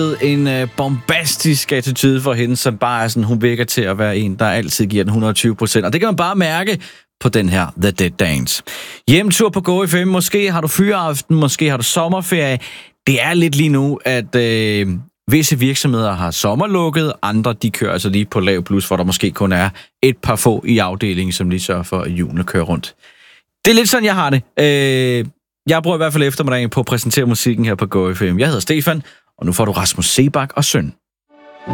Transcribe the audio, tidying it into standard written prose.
En bombastisk attitude for hende, som bare er sådan, hun virker til at være en, der altid giver den 120%. Og det kan man bare mærke på den her The Dead Dance. Hjemtur på Go FM. Måske har du fyreaften, måske har du sommerferie. Det er lidt lige nu, at visse virksomheder har sommerlukket. Andre, de kører altså lige på lav plus, hvor der måske kun er et par få i afdelingen, som lige sørger for, at hjulene kører rundt. Det er lidt sådan, jeg har det. Jeg bruger i hvert fald eftermiddagen på at præsentere musikken her på Go FM. Jeg hedder Stefan, og nu får du Rasmus Seebach og Søn.